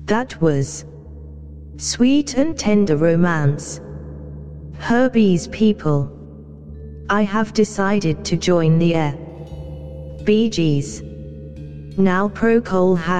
That was sweet and tender romance. Herbie's people. I have decided to join the Bee Gees. Now Procol